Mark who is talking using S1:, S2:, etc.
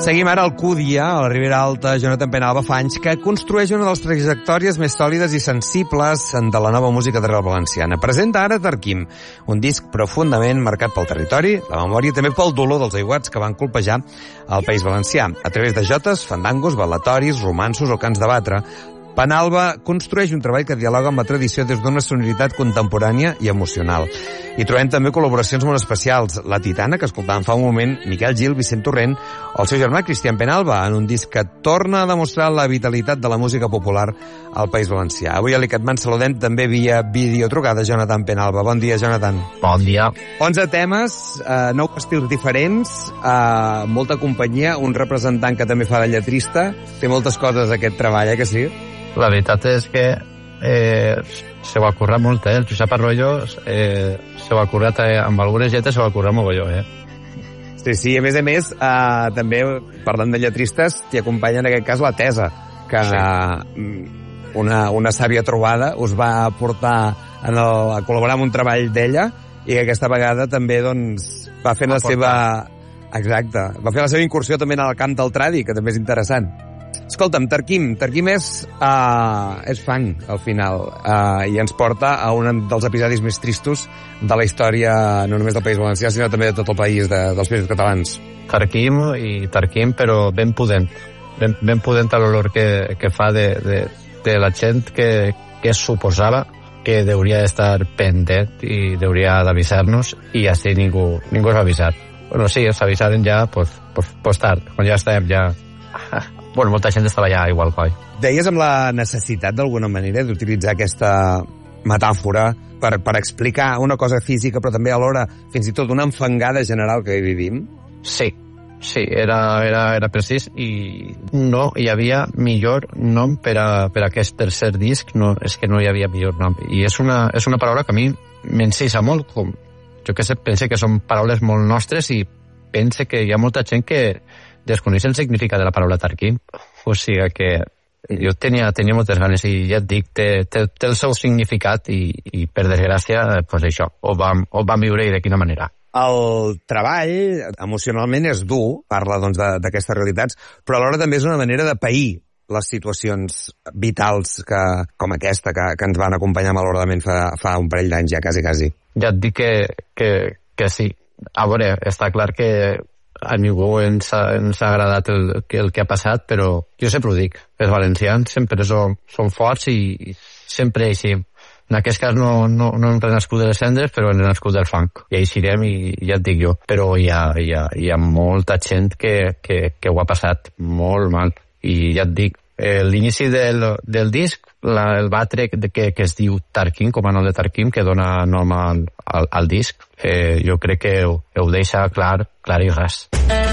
S1: Seguim ara al Cúdia, a la Ribera Alta, Jonathan Penalba fa anys que construeix una de les trajectòries més sòlides i sensibles de la nova música d'arrel valenciana. Presenta ara Tarquim, un disc profundament marcat pel territori, la memòria i també pel dolor dels aiguats que van colpejar el País Valencià. A través de jotes, fandangos, ballatoris, romanços o cants de batre, Penalba construeix un treball que dialoga amb la tradició des d'una sonoritat contemporània i emocional. I trobem també col·laboracions molt especials. La Titana, que escoltàvem fa un moment, Miquel Gil, Vicent Torrent, o el seu germà Cristian Penalba, en un disc que torna a demostrar la vitalitat de la música popular al País Valencià. Avui a l'Icatman saludem també via videotrucada Jonathan Penalba. Bon dia, Jonathan.
S2: Bon dia.
S1: 11 temes, 9 estils diferents, molta companyia, un representant que també fa de lletrista. Té moltes coses aquest treball, que sí?
S2: La veritat és que se ho ha currat molt, el Josep Arroyo se ho ha currat amb algunes lletres, se ho ha currat mogolló,
S1: Sí, a més, també, parlant de lletristes, t'hi acompanya en aquest cas la Tesa, que una sàvia trobada us va portar a col·laborar en un treball d'ella, i aquesta vegada també doncs, va fer la seva... Exacte, va fer la seva incursió també en el camp del tradi, que també és interessant. Escolta'm, Tarquim és funk, al final, i ens porta a un dels episodis més tristos de la història, no només del País Valencià, sinó també de tot el país, dels països catalans.
S2: Tarquim, però ben pudent. Ben pudent a l'olor que fa de la gent que suposava que hauria d'estar pendent i hauria d'avisar-nos, i així ningú ens va avisar. Bueno, sí, ens avisaren ja, pues tard, quan ja estàvem ja... Bueno, molta gent estava ja igual coi.
S1: Deies amb la necessitat, d'alguna manera, d'utilitzar aquesta metàfora per explicar una cosa física, però també alhora fins i tot una enfangada general que vivim?
S2: Sí, era precís, i no hi havia millor nom per a aquest tercer disc, no, és que no hi havia millor nom. I és una paraula que a mi m'encisa molt, com jo que sé, pense que són paraules molt nostres, i pense que hi ha molta gent que desconeix el significat de la paraula Tarquim. O sigui que jo tenia moltes ganes, i ja et dic, té el seu significat, i per desgràcia, pues això, ho vam viure, i de quina manera.
S1: El treball, emocionalment, és dur, parla doncs d'aquestes realitats, però alhora també és una manera de pair les situacions vitals com aquesta que ens van acompanyar malauradament fa un parell d'anys ja, quasi.
S2: Ja et dic que sí. A veure, està clar que a ningú ens ha agradat el que ha passat, però jo sempre ho dic, els valencians sempre són forts i sempre eixim. En aquest cas no hem renascut de les cendres, però hem renascut del funk. I eixirem, i ja et dic jo. Però hi ha molta gent que ho ha passat molt mal. I ja et dic, l'inici del disc, el batre que es diu Tarquim, com a nom de Tarquim, que dona nom al disc, jo crec que ho deixa clar i ras.